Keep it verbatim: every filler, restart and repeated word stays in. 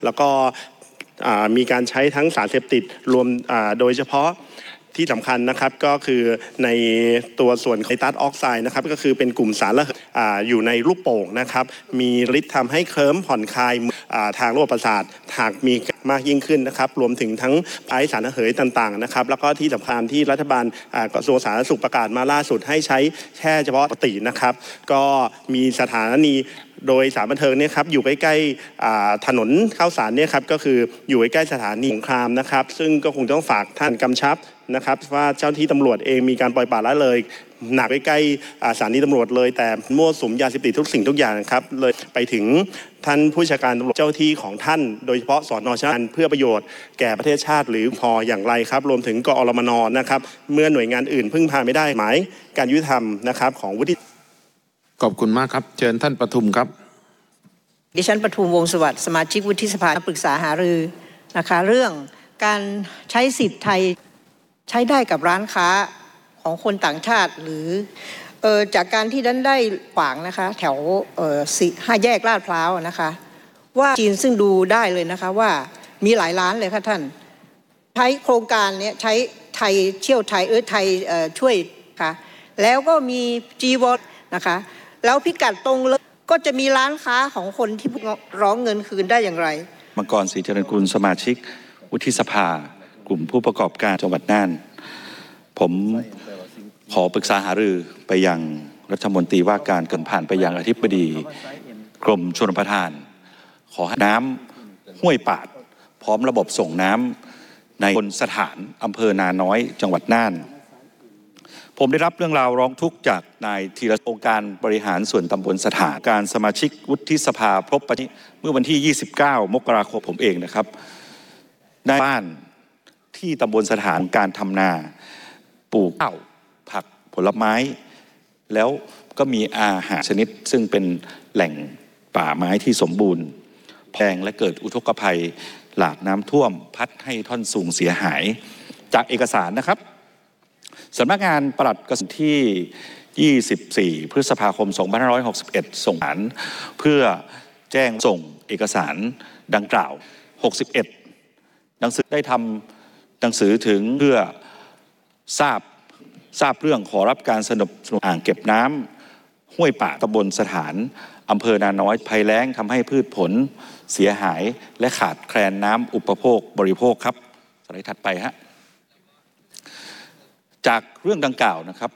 แล้วก็มีการใช้ทั้งสารเสพติดรวมโดยเฉพาะที่สำคัญนะครับก็คือในตัวส่วนไนตรัสออกไซด์นะครับก็คือเป็นกลุ่มสารระเหยอยู่ในลูกโป่งนะครับมีฤทธิ์ทำให้เคลิ้มผ่อนคลายทางระบบประสาทหากมีมากยิ่งขึ้นนะครับรวมถึงทั้งไอสารระเหยต่างๆนะครับแล้วก็ที่สำคัญที่รัฐบาลกระทรวงสาธารณสุขประกาศมาล่าสุดให้ใช้แค่เฉพาะปกตินะครับก็มีสถานีโดยสถานบันเทิงเนี่ยครับอยู่ใกล้ๆถนนข้าวสารเนี่ยครับก็คืออยู่ใกล้ๆสถานีสงครามนะครับซึ่งก็คงต้องฝากท่านกำชับนะครับว่าเจ้าหน้าที่ตำรวจเองมีการปล่อยปละละเลยหนักใกล้ๆสถานีตำรวจเลยแต่มั่วสุมยาเสพติดทุกสิ่งทุกอย่างครับเลยไปถึงท่านผู้บัญชาการตำรวจเจ้าหน้าที่ของท่านโดยเฉพาะสนชาติเพื่อประโยชน์แก่ประเทศชาติหรือพออย่างไรครับรวมถึงกอรมนนะครับเมื่อหน่วยงานอื่นพึ่งพาไม่ได้หมายการยุติธรรมนะครับของวุฒิขอบคุณมากครับเชิญท่านประทุมครับดิฉันประทุมวงศ์สวัสดิ์สมาชิกวุฒิสภาปรึกษาหารือนะคะเรื่องการใช้สิทธิ์ไทยใช้ได้กับร้านค้าของคนต่างชาติหรือเอ่อจากการที่ดันได้ขวางนะคะแถวเอ่อสี่ห้าแยกลาดพร้าวนะคะว่าจีนซึ่งดูได้เลยนะคะว่ามีหลายร้านเลยค่ะท่านใช้โครงการนี้ใช้ไทยเชี่ยวไทยเออไทยเอ่อช่วยค่ะแล้วก็มีจีวอนะคะแล้วพิกัดตรงเลยก็จะมีร้านค้าของคนที่ร้องเงินคืนได้อย่างไรมังกรศรีเจริญกุลสมาชิกวุฒิสภากลุ่มผู้ประกอบการจังหวัดน่านผมขอปรึกษาหารือไปยังรัฐมนตรีว่าการเกินผ่านไปยังอธิบดีกรมชลประทานขอน้ำห้วยปาดพร้อมระบบส่งน้ำในบนสถานอำเภอนาน้อยจังหวัดน่านผมได้รับเรื่องราวร้องทุกข์จากนายธีรองค์การบริหารส่วนตำบลสถานการสมาชิกวุฒิสภาพบปฏิเมื่อวันที่ยี่สิบเก้ามกราคมผมเองนะครับในบ้านที่ตำบลสถานการทำนาปลูกข้าวผักผลไม้แล้วก็มีอาหารชนิดซึ่งเป็นแหล่งป่าไม้ที่สมบูรณ์แพงและเกิดอุทกภัยหลากน้ำท่วมพัดให้ท่อนสูงเสียหายจากเอกสารนะครับสำนักงานปลัดกระทรวงที่ยี่สิบสี่พฤษภาคมสองพันห้าร้อยหกสิบเอ็ดส่งสารเพื่อแจ้งส่งเอกสารดังกล่าวหกสิบเอ็ดหนังสือได้ทำหนังสือถึงเพื่อทราบทราบเรื่องขอรับการสนับสนุนอ่างเก็บน้ำห้วยป่าตำบลสถานอำเภอนาน้อยภัยแล้งทำให้พืชผลเสียหายและขาดแคลนน้ำอุปโภคบริโภคครับสไลด์ถัดไปฮะจากเรื่องดังกล่าวนะครับ